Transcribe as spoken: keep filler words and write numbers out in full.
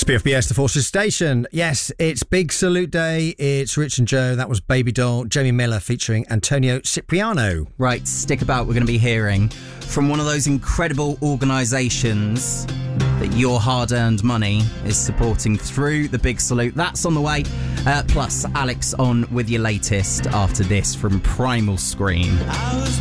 It's B F B S, the Forces Station. Yes, it's Big Salute Day. It's Rich and Joe. That was Baby Doll. Jamie Miller featuring Antonio Cipriano. Right, stick about. We're going to be hearing from one of those incredible organisations that your hard-earned money is supporting through the Big Salute. That's on the way. Uh, plus, Alex on with your latest after this from Primal Scream. I was